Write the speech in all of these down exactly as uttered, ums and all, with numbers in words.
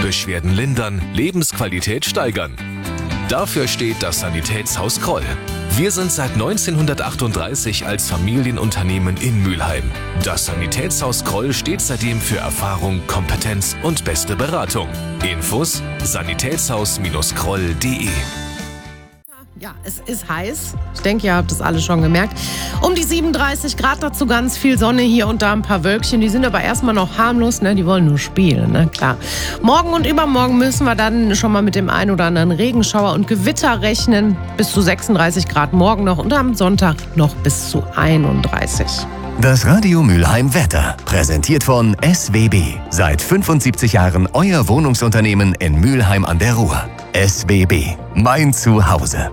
Beschwerden lindern, Lebensqualität steigern. Dafür steht das Sanitätshaus Kroll. Wir sind seit neunzehnhundertachtunddreißig als Familienunternehmen in Mülheim. Das Sanitätshaus Kroll steht seitdem für Erfahrung, Kompetenz und beste Beratung. Infos sanitätshaus Kroll punkt de. Ja, es ist heiß. Ich denke, ihr habt es alle schon gemerkt. Um die siebenunddreißig Grad, dazu ganz viel Sonne, hier und da ein paar Wölkchen. Die sind aber erstmal noch harmlos, ne? Die wollen nur spielen, ne? Klar. Morgen und übermorgen müssen wir dann schon mal mit dem ein oder anderen Regenschauer und Gewitter rechnen. Bis zu sechsunddreißig Grad morgen noch und am Sonntag noch bis zu einunddreißig. Das Radio Mülheim Wetter, präsentiert von S W B. Seit fünfundsiebzig Jahren euer Wohnungsunternehmen in Mülheim an der Ruhr. S W B, mein Zuhause.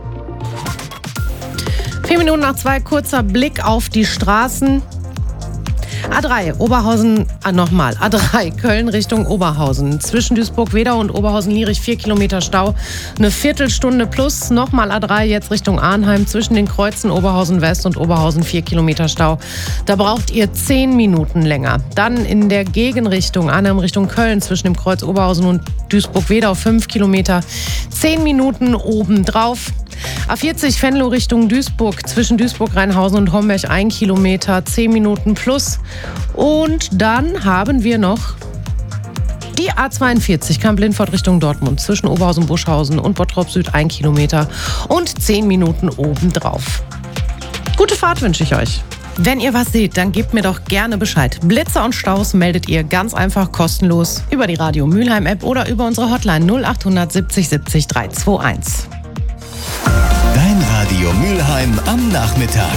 Vier Minuten nach zwei, kurzer Blick auf die Straßen. A drei, Oberhausen, ah, nochmal, A drei, Köln Richtung Oberhausen. Zwischen Duisburg-Wedau und Oberhausen-Lierich vier Kilometer Stau, eine Viertelstunde plus. Nochmal A drei, jetzt Richtung Arnheim, zwischen den Kreuzen Oberhausen-West und Oberhausen vier Kilometer Stau. Da braucht ihr zehn Minuten länger. Dann in der Gegenrichtung, Arnheim Richtung Köln, zwischen dem Kreuz Oberhausen und Duisburg-Wedau fünf Kilometer, zehn Minuten obendrauf. A vierzig Venlo Richtung Duisburg, zwischen Duisburg-Rheinhausen und Homberg ein Kilometer, zehn Minuten plus. Und dann haben wir noch die A zweiundvierzig Kamp-Lindfort Richtung Dortmund, zwischen Oberhausen-Buschhausen und Bottrop Süd ein Kilometer und zehn Minuten obendrauf. Gute Fahrt wünsche ich euch. Wenn ihr was seht, dann gebt mir doch gerne Bescheid. Blitzer und Staus meldet ihr ganz einfach kostenlos über die Radio Mülheim App oder über unsere Hotline null acht siebzig siebzig drei zwei eins. Dein Radio Mülheim am Nachmittag.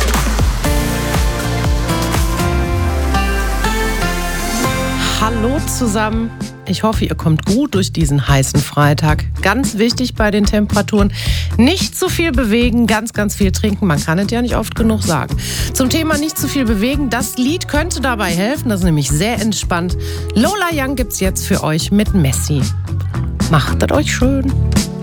Hallo zusammen. Ich hoffe, ihr kommt gut durch diesen heißen Freitag. Ganz wichtig bei den Temperaturen, nicht zu viel bewegen, ganz, ganz viel trinken. Man kann es ja nicht oft genug sagen. Zum Thema nicht zu viel bewegen, das Lied könnte dabei helfen. Das ist nämlich sehr entspannt. Lola Young gibt's jetzt für euch mit Messi. Macht es euch schön.